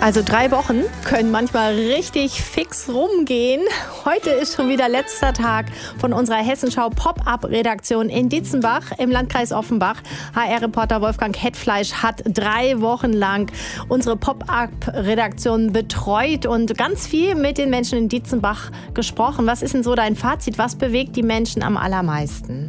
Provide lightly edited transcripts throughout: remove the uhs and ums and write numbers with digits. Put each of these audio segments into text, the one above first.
Also 3 Wochen können manchmal richtig fix rumgehen. Heute ist schon wieder letzter Tag von unserer Hessenschau Pop-Up-Redaktion in Dietzenbach im Landkreis Offenbach. HR-Reporter Wolfgang Hetfleisch hat 3 Wochen lang unsere Pop-Up-Redaktion betreut und ganz viel mit den Menschen in Dietzenbach gesprochen. Was ist denn so dein Fazit? Was bewegt die Menschen am allermeisten?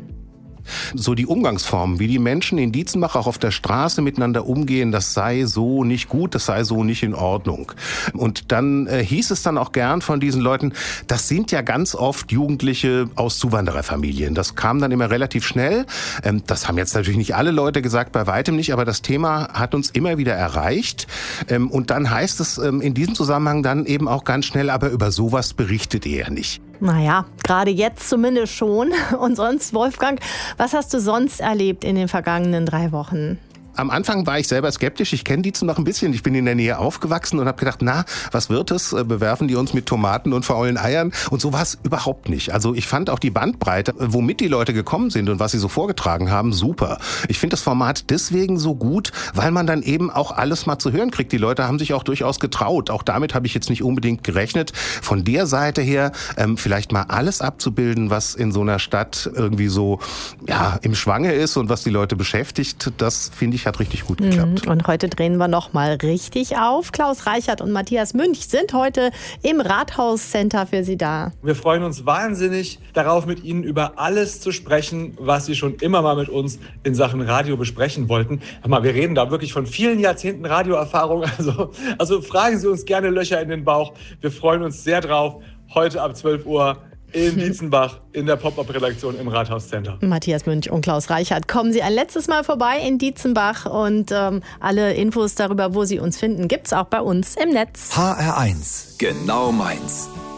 So die Umgangsformen, wie die Menschen in Dietzenbach auch auf der Straße miteinander umgehen, das sei so nicht gut, das sei so nicht in Ordnung. Und dann hieß es dann auch gern von diesen Leuten, das sind ja ganz oft Jugendliche aus Zuwandererfamilien. Das kam dann immer relativ schnell. Das haben jetzt natürlich nicht alle Leute gesagt, bei weitem nicht, aber das Thema hat uns immer wieder erreicht. Und dann heißt es in diesem Zusammenhang dann eben auch ganz schnell, aber über sowas berichtet ihr ja nicht. Naja, gerade jetzt zumindest schon. Und sonst, Wolfgang, was hast du sonst erlebt in den vergangenen 3 Wochen? Am Anfang war ich selber skeptisch. Ich kenne Dietzenbach ein bisschen. Ich bin in der Nähe aufgewachsen und habe gedacht, na, was wird es? Bewerfen die uns mit Tomaten und faulen Eiern? Und so war es überhaupt nicht. Also ich fand auch die Bandbreite, womit die Leute gekommen sind und was sie so vorgetragen haben, super. Ich finde das Format deswegen so gut, weil man dann eben auch alles mal zu hören kriegt. Die Leute haben sich auch durchaus getraut. Auch damit habe ich jetzt nicht unbedingt gerechnet. Von der Seite her vielleicht mal alles abzubilden, was in so einer Stadt irgendwie so im Schwange ist und was die Leute beschäftigt, das finde ich hat richtig gut geklappt. Und heute drehen wir noch mal richtig auf. Klaus Reichert und Matthias Münch sind heute im Rathaus-Center für Sie da. Wir freuen uns wahnsinnig darauf, mit Ihnen über alles zu sprechen, was Sie schon immer mal mit uns in Sachen Radio besprechen wollten. Aber wir reden da wirklich von vielen Jahrzehnten Radioerfahrung. Also fragen Sie uns gerne Löcher in den Bauch. Wir freuen uns sehr drauf. Heute ab 12 Uhr in Dietzenbach in der Pop-Up-Redaktion im Rathaus-Center. Matthias Münch und Klaus Reichert, kommen Sie ein letztes Mal vorbei in Dietzenbach und alle Infos darüber, wo Sie uns finden, gibt's auch bei uns im Netz. HR1, genau meins.